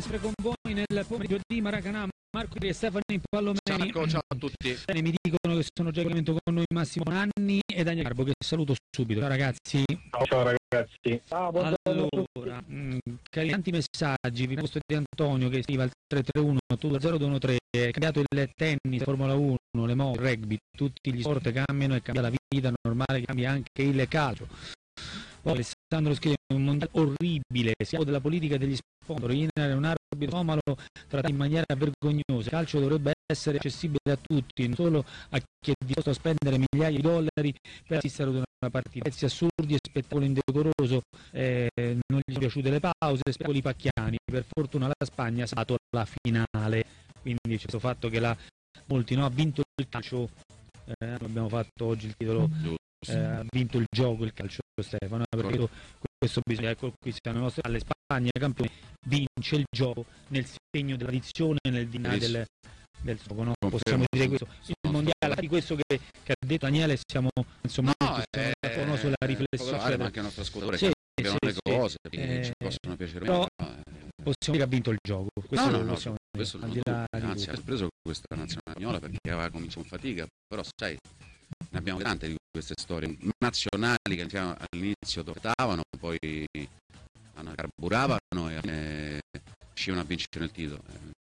sempre con voi nel pomeriggio di Maracanã. Marco e Stefani Pallomeni. Ciao Marco, ciao a tutti. Mi dicono che sono già in collegamento con noi Massimo Nanni e Daniele Garbo, che saluto subito. Ciao ragazzi. Ciao ragazzi. Allora, tanti messaggi. Vi posto di Antonio che scrive al 331 22013. È cambiato il tennis, Formula 1, le moto, il rugby, tutti gli sport cambiano e cambia la vita normale, cambia anche il calcio. Poi Alessandro scrive: un mondiale orribile, siamo della politica degli sponsor, è un arbitro anomalo trattato in maniera vergognosa. Il calcio dovrebbe essere accessibile a tutti, non solo a chi è disposto a spendere migliaia di dollari per assistere ad una partita. Prezzi assurdi e spettacolo indecoroso, non gli sono piaciute le pause, spettacoli pacchiani. Per fortuna la Spagna ha salvato la finale, quindi c'è questo fatto che molti ha vinto il calcio, abbiamo fatto oggi il titolo, ha vinto il gioco, il calcio, Stefano, perché questo bisogna, ecco, qui siamo nostre alle Spagna campione, vince il gioco nel segno della tradizione, nel DNA del gioco, no? Possiamo dire questo, il mondiale, di questo che ha detto Daniele, siamo insomma d'accordo sulla riflessione, ma anche il nostro ascoltatore cambiano le cose che ci possono piacere, però possiamo dire che ha vinto il gioco, questo no, lo possiamo questo dire, anzi ha preso questa nazionale spagnola perché aveva cominciato con fatica, però sai, ne abbiamo tante di queste storie nazionali che all'inizio dottavano, poi carburavano e riuscivano a vincere il titolo.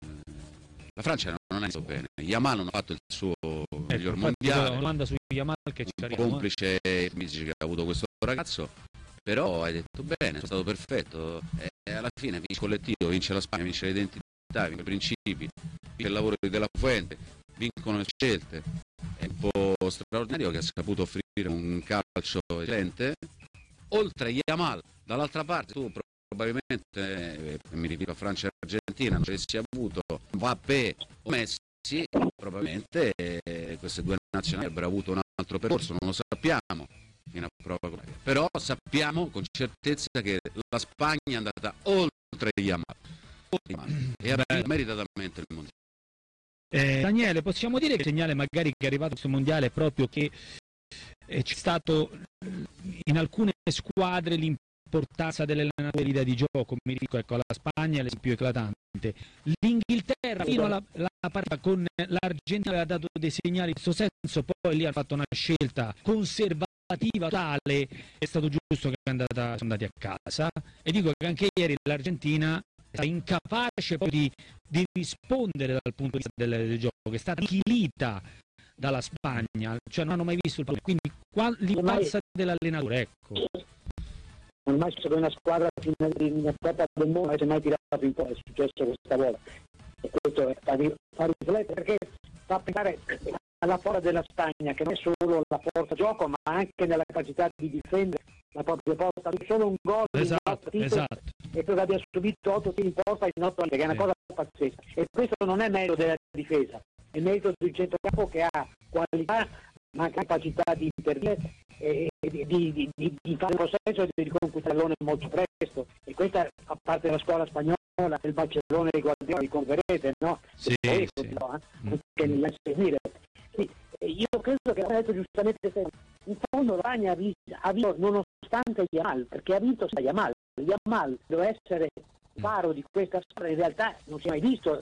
La Francia non è andato bene, Yamal non ha fatto il suo miglior mondiale, Olanda su Yamal che ci arriva, complice Misic che ha avuto questo ragazzo, però hai detto bene, è stato perfetto e alla fine vince il collettivo, vince la Spagna, vince l'identità, vince i principi, vince il lavoro di De La Fuente, vincono le scelte. È un po' straordinario che ha saputo offrire un calcio eccellente. Oltre a Yamal, dall'altra parte tu probabilmente, mi riferisco a Francia e Argentina, non avessi avuto Mbappé o Messi, probabilmente queste due nazionali avrebbero avuto un altro percorso, non lo sappiamo fino a prova, però sappiamo con certezza che la Spagna è andata oltre Yamal e ha meritatamente il mondiale. Daniele, possiamo dire che il segnale magari che è arrivato questo mondiale è proprio che c'è stato in alcune squadre l'importanza dell'allenatore, l'idea di gioco, mi ricordo, alla Spagna è l'esempio eclatante. L'Inghilterra fino alla partita con l'Argentina aveva dato dei segnali in questo senso, poi lì ha fatto una scelta conservativa totale, è stato giusto che sono andati a casa, e dico che anche ieri l'Argentina è incapace poi di rispondere dal punto di vista del gioco, che è stata annichilita dalla Spagna, cioè non hanno mai visto il pallone, quindi l'importanza dell'allenatore, ecco. Ormai c'è una squadra in Coppa del Mondo, non si è mai tirato in fuori, è successo questa volta, e questo fa riflettere, perché fa pensare alla forza della Spagna, che non è solo la forza gioco, ma anche nella capacità di difendere la propria porta. Solo un gol esatto. E poi abbia subito 8 tiri in porta in 8 anni, che è una cosa pazzesca, e questo non è merito della difesa, è merito del centrocampo, che ha qualità ma anche capacità di intervenire e di fare il processo e di riconquistare il pallone molto presto, e questa a parte della scuola spagnola, il Barcellona di Guardiola, vi converrete, no? Sì. Che mi lascia seguire. Sì, io credo che l'ha detto giustamente in fondo la Spagna ha vinto nonostante Yamal, perché ha vinto Yamal deve essere faro di questa squadra, in realtà non si è mai visto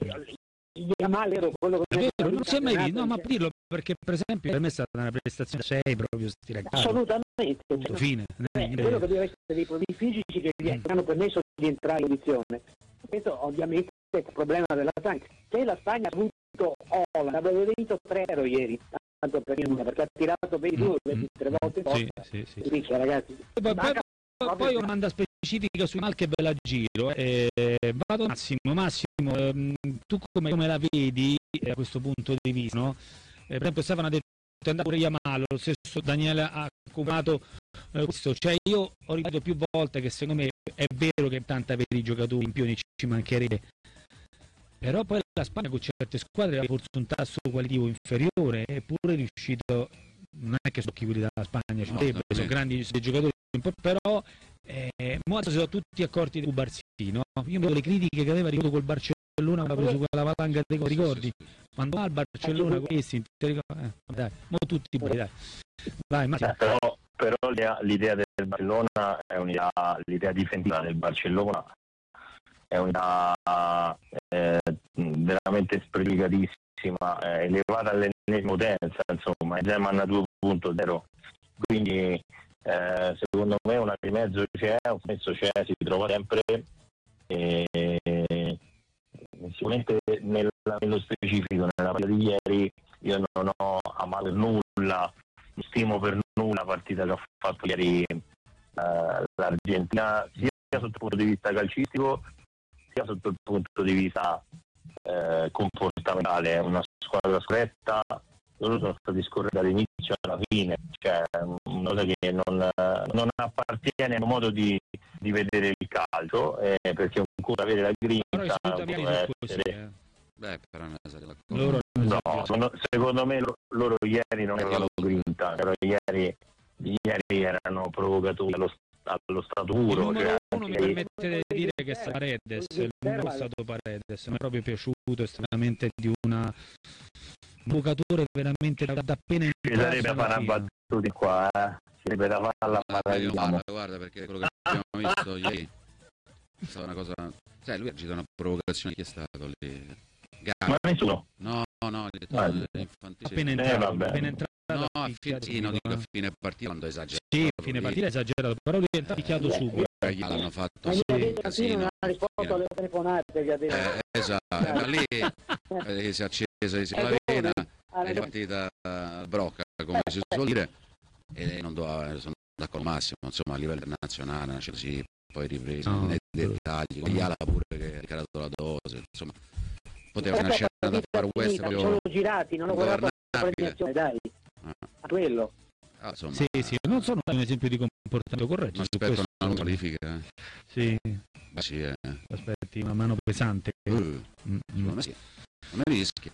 Yamal, ero quello che non si è mai visto, no, ma dirlo, perché per esempio per me è stata una prestazione 6 proprio stiracata, assolutamente, fine, quello che deve essere dei problemi fisici che gli hanno permesso di entrare in edizione. Questo ovviamente è il problema della Spagna. Se la Spagna ha avuto Holland, aveva vinto 3-0 ieri, tanto per una, perché ha tirato 22 3 volte in porta. Sì. Dice, ragazzi, poi una domanda specifica su Mal che ve la giro, vado Massimo, tu come la vedi a questo punto di vista, no? Per esempio Stefano ha detto è andato pure Yamal, lo stesso Daniele ha occupato questo, cioè io ho ripetuto più volte che secondo me è vero che tanti avere i giocatori in più ci mancherebbe, però poi la Spagna con certe squadre ha forse un tasso qualitativo inferiore, eppure è riuscito, non è che sono chi quelli della Spagna, sono grandi giocatori, però mo si sono tutti accorti di Cubarsì, no? Io vedo le critiche che aveva ricordo col Barcellona, aveva preso quella valanga dei ricordi, quando va al Barcellona questi, dai, mo tutti poi, dai. Vai, però l'idea del Barcellona è l'idea difensiva del Barcellona è una veramente spregiudicatissima, elevata all'ennesima potenza, insomma, è Zeman 2.0, quindi secondo me una di mezzo c'è, un pezzo c'è, si trova sempre, sicuramente nello specifico, nella partita di ieri io non ho amato per nulla, non stimo per nulla la partita che ha fatto ieri l'Argentina, sia sotto il punto di vista calcistico sia sotto il punto di vista comportamentale. Una squadra scorretta, loro sono stati scorretti dall'inizio alla fine, cioè una cosa che non appartiene al modo di vedere il calcio, perché ancora avere la grinta secondo me loro ieri non avevano grinta, però ieri erano provocatori allo stato puro. Cioè, uno mi permette di dire che è stato Paredes, il numero è stato Paredes, mi è proprio piaciuto estremamente, di un giocatore veramente da appena in ci sarebbe a fare una battuta qua, ci sarebbe da farla, guarda, perché quello che abbiamo visto ieri è stata una cosa, sai, lui ha agito una provocazione, chi è stato lì? Ma nessuno. No, appena entrato. No, non dico a fine partita quando esagerato. Sì, a fine partita esagerato, però lui è picchiato subito. L'hanno fatto casino. Non ha risposto alle telefonate che ha detto. Esatto, ma lì si è accesa la vena, è partita brocca, come si suol dire, e non sono d'accordo massimo, insomma, a livello internazionale, così, poi ripreso nei dettagli, con Iala pure che ha carato la dose, insomma, poteva nascere da fare questo proprio. Sono girati, non ho guardato la premiazione, dai. A quello. Insomma, sì, non sono un esempio di comportamento corretto. Ma aspetta una qualifica. Sì. Ma sì, aspetti una mano pesante. Non è rischio.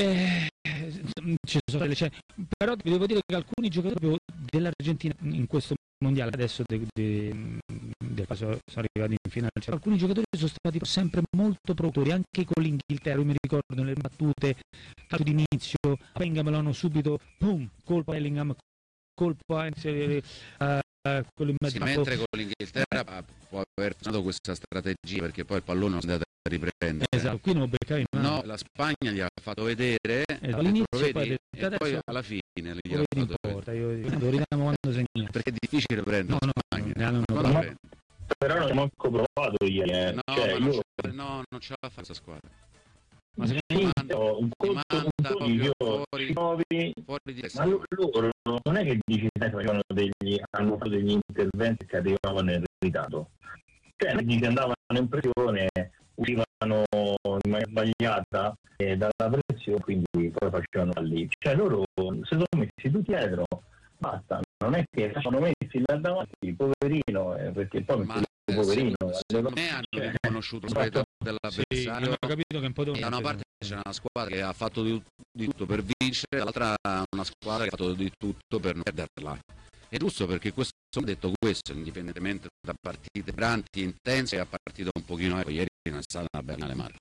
Ci sono delle scene. Però devo dire che alcuni giocatori proprio dell'Argentina in questo mondiale adesso sono arrivati in finale, cioè, alcuni giocatori sono stati sempre molto promotori, anche con l'Inghilterra. Io mi ricordo nelle battute calcio d'inizio, Bellingham lo hanno subito, boom, colpa Bellingham, colpa quello in mezzo. Sì, mentre con l'Inghilterra può aver fatto questa strategia, perché poi il pallone non è andato a riprendere. Esatto, qui non lo beccavi. No, la Spagna gli ha fatto vedere all'inizio, poi alla fine gli ha fatto vedere. Lo vediamo quando segna. Perché è difficile prendere la Spagna. Però non ho provato ieri. No, non ce la fa questa squadra. Ma se fuori di ma loro non è che dici hanno fatto degli interventi che arrivavano in ritardo, cioè che andavano in pressione, uscivano in maniera sbagliata dalla pressione, quindi poi facevano lì, cioè loro si sono messi tutti dietro, basta, non è che sono messi là davanti, poverino, perché poi poverino, secondo me hanno riconosciuto la qualità dell'avversario. Hanno capito che un po' da una parte c'è una squadra che ha fatto di tutto per vincere, dall'altra una squadra che ha fatto di tutto per non perderla. È giusto, perché questo ha detto questo, indipendentemente da partite branti intense, a partita un pochino, ieri non è stata una bella Marco,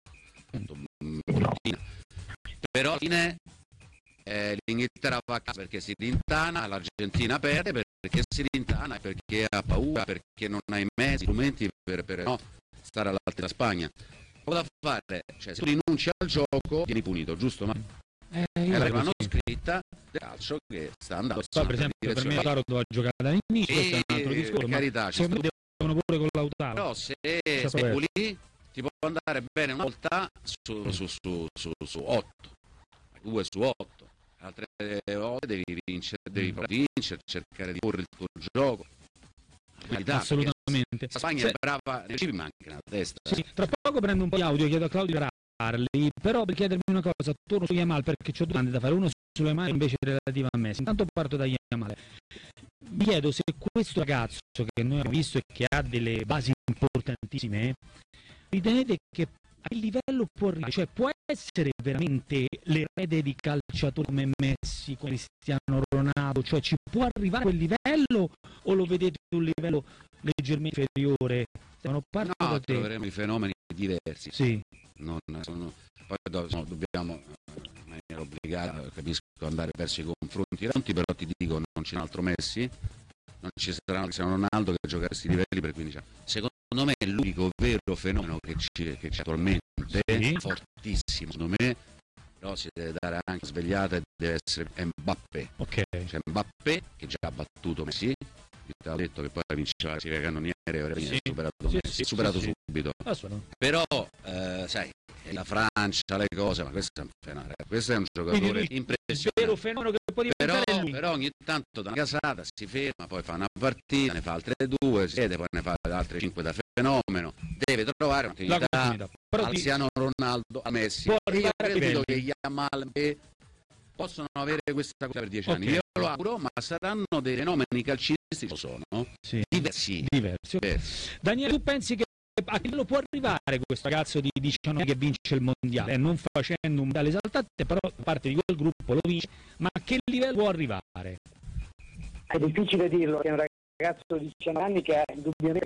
però alla fine l'Inghilterra va a casa perché si rintana, l'Argentina perde perché si rintana, perché ha paura, perché non ha i mezzi, strumenti per stare all'altezza della Spagna. Poco da fare, cioè, se tu rinunci al gioco vieni punito, giusto? Ma è la manoscritta del calcio che sta andando. Per esempio, per me Lautaro doveva giocare dall'inizio, questo è un altro discorso, per carità, secondo me devono pure con Lautaro. Però se sei lì ti può andare bene una volta su 8, 2 su 8. Altre volte devi vincere, cercare di porre il tuo gioco. Assolutamente. La Spagna è brava, ci manca nella testa. Sì, tra poco prendo un po' di audio, chiedo a Claudio di parli, però per chiedermi una cosa, torno su Yamal perché ho due domande da fare, uno sulle mani invece relativa a Messi. Intanto parto da Yamal. Mi chiedo se questo ragazzo che noi abbiamo visto e che ha delle basi importantissime, ritenete che a che livello può arrivare? Cioè può essere veramente l'erede di calciatori come Messi, come Cristiano Ronaldo? Cioè ci può arrivare a quel livello o lo vedete un livello leggermente inferiore? No, troveremo i fenomeni diversi. Sì. Poi dobbiamo in maniera obbligata, capisco, andare verso i confronti, però ti dico, non c'è un altro Messi, non ci sarà un Cristiano Ronaldo che gioca a questi livelli per 15 anni. Secondo me l'unico vero fenomeno che c'è attualmente, Sì. fortissimo secondo me, però si deve dare anche svegliata e deve essere Mbappé. Ok. C'è Mbappé che già ha battuto Messi, ti ho detto che poi vinceva la Serie Cannoniere e avrebbe Sì. superato Sì, Messi, sì, superato sì, sì. subito. Assolutamente. Però sai, la Francia, le cose, ma questo è un fenomeno, questo è un Quindi giocatore il vero impressionante. fenomeno che può diventare è lui. Però ogni tanto da una casata si ferma, poi fa una partita, ne fa altre 2, siete, poi ne fa altre 5 da fenomeno, deve trovare La un'opportunità continuità. Però al Cristiano Ronaldo, a Messi. può E io arrivare a credo livelli. che Yamal e possono avere questa cosa per 10 anni. Ok. Io lo auguro, ma saranno dei fenomeni calcistici, lo sono, Sì. diversi. Diversi. Daniele, tu pensi che a che livello può arrivare questo ragazzo di 19 anni che vince il mondiale? Non facendo un mondiale esaltante, però parte di quel gruppo lo vince, ma a che livello può arrivare? È difficile dirlo, è un ragazzo di 19 anni che ha indubbiamente